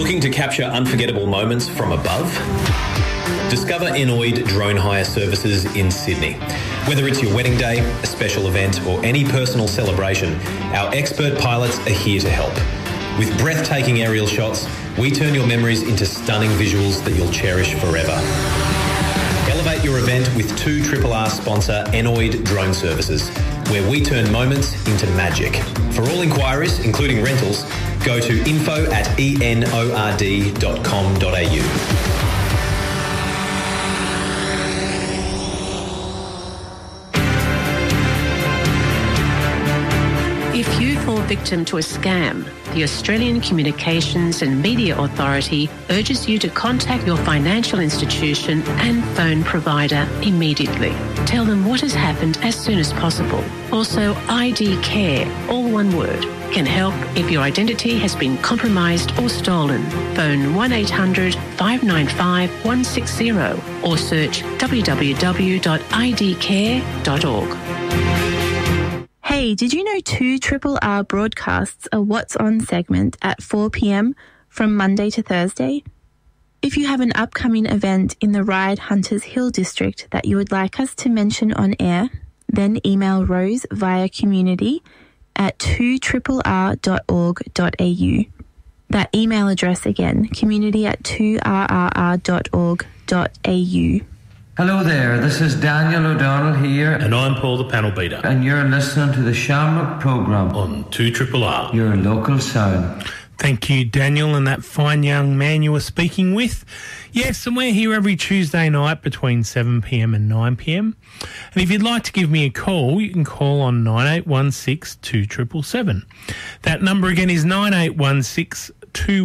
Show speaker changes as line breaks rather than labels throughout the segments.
Looking to capture unforgettable moments from above? Discover Enoid Drone Hire Services in Sydney. Whether it's your wedding day, a special event, or any personal celebration, our expert pilots are here to help. With breathtaking aerial shots, we turn your memories into stunning visuals that you'll cherish forever. Elevate your event with 2RRR sponsor Enoid Drone Services, where we turn moments into magic. For all inquiries, including rentals, go to info@enord.com.au.
If you fall victim to a scam, the Australian Communications and Media Authority urges you to contact your financial institution and phone provider immediately. Tell them what has happened as soon as possible. Also, ID Care, all one word, can help if your identity has been compromised or stolen. Phone 1800 595 160 or search www.idcare.org.
Hey, did you know 2RRR broadcasts a What's On segment at 4 p.m. from Monday to Thursday? If you have an upcoming event in the Ryde Hunters Hill district that you would like us to mention on air, then email Rose via community@2rrr.org.au. That email address again, community@2rrr.org.au.
Hello there, this is Daniel O'Donnell here.
And I'm Paul the Panel Beater.
And you're listening to the Shamrock programme
on 2RRR.
Your local sound.
Thank you, Daniel, and that fine young man you were speaking with. Yes, and we're here every Tuesday night between 7 p.m. and 9 p.m. And if you'd like to give me a call, you can call on 9816 2777. That number again is 9816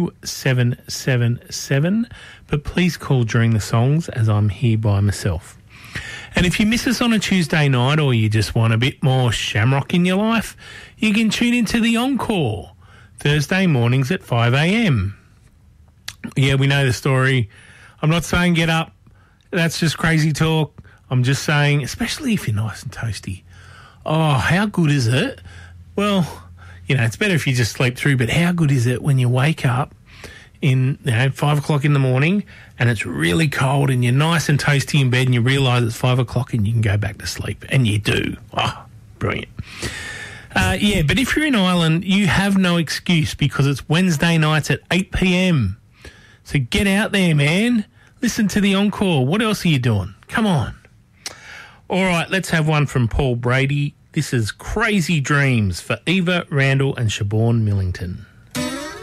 2777. But please call during the songs as I'm here by myself. And if you miss us on a Tuesday night or you just want a bit more shamrock in your life, you can tune into the Encore Thursday mornings at 5 a.m. Yeah, we know the story. I'm not saying get up. That's just crazy talk. I'm just saying, especially if you're nice and toasty. Oh, how good is it? Well, you know, it's better if you just sleep through, but how good is it when you wake up in 5 o'clock in the morning and it's really cold and you're nice and toasty in bed and you realise it's 5 o'clock and you can go back to sleep, and you do. Oh, brilliant. Yeah, but if you're in Ireland, you have no excuse because it's Wednesday nights at 8 p.m. So get out there, man. Listen to the Encore. What else are you doing? Come on. All right, let's have one from Paul Brady. This is Crazy Dreams for Eva Randall and Siobhan Millington.